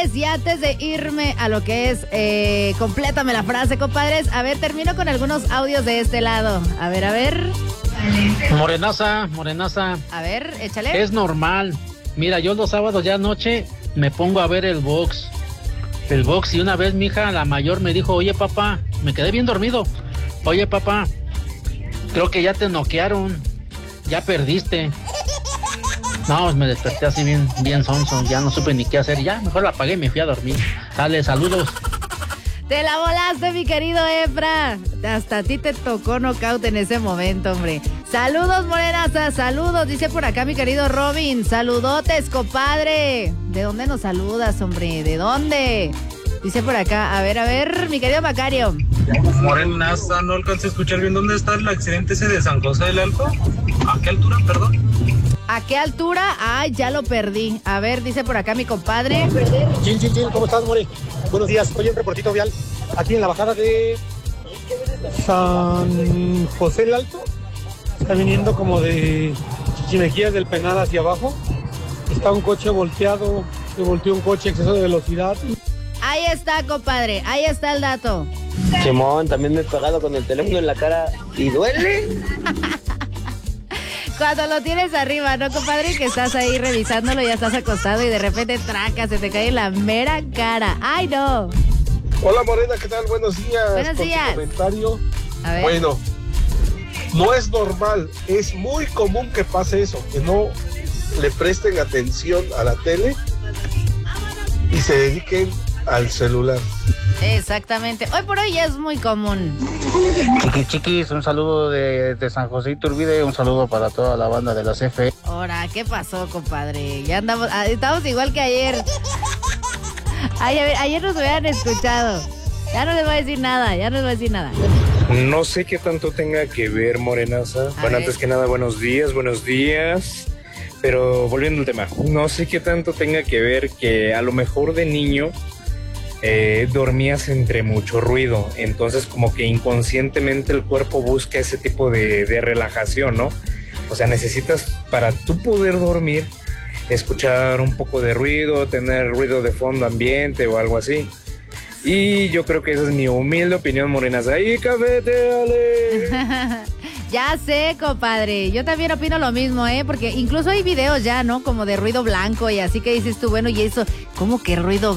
compadres, y antes de irme a lo que es, complétame la frase, compadres. A ver, termino con algunos audios de este lado. A ver. Morenaza. A ver, échale. Es normal. Mira, yo los sábados ya anoche me pongo a ver el box. Y una vez mi hija, la mayor, me dijo, oye papá, me quedé bien dormido. Oye papá, creo que ya te noquearon. Ya perdiste. No, me desperté así bien sonso, ya no supe ni qué hacer, ya mejor la apagué y me fui a dormir. Dale, saludos. Te la volaste, mi querido Efra. Hasta a ti te tocó knockout en ese momento, hombre. Saludos, Morenaza, saludos, dice por acá mi querido Robin. Saludotes, compadre. ¿De dónde nos saludas, hombre? ¿De dónde? Dice por acá, a ver, mi querido Macario. Morenaza, no alcancé a escuchar bien. ¿Dónde está el accidente ese de San José del Alto? ¿A qué altura, perdón? ¿A qué altura? Ay, ya lo perdí. A ver, dice por acá mi compadre. Chin, ¿cómo estás, More? Buenos días, oye, un reportito vial. Aquí en la bajada de San José el Alto. Está viniendo como de Chichimejías del Penal hacia abajo. Está un coche volteado, se volteó un coche, exceso de velocidad. Ahí está, compadre, ahí está el dato. Simón, también me he pegado con el teléfono en la cara y duele. Cuando lo tienes arriba, ¿no, compadre? Que estás ahí revisándolo, ya estás acostado y de repente traca, se te cae en la mera cara. ¡Ay, no! Hola, Morena, ¿qué tal? Buenos días. Buenos días. Tu comentario. A ver. Bueno, no es normal, es muy común que pase eso, que no le presten atención a la tele y se dediquen al celular. Exactamente. Hoy por hoy es muy común. Chiquis, un saludo de San José Iturbide, un saludo para toda la banda de la CFE. Ahora, ¿qué pasó, compadre? Ya estamos igual que ayer. Ayer nos hubieran escuchado. Ya no les voy a decir nada, No sé qué tanto tenga que ver, Morenaza. Bueno, antes que nada, buenos días. Pero volviendo al tema, no sé qué tanto tenga que ver que a lo mejor de niño dormías entre mucho ruido, entonces como que inconscientemente el cuerpo busca ese tipo de relajación, ¿no? O sea, necesitas para tú poder dormir, escuchar un poco de ruido, tener ruido de fondo ambiente o algo así. Y yo creo que esa es mi humilde opinión, Morenas. ¡Ahí, cafeteale! Ya sé, compadre. Yo también opino lo mismo, porque incluso hay videos ya, ¿no? Como de ruido blanco y así que dices tú, bueno, y eso, ¿cómo que ruido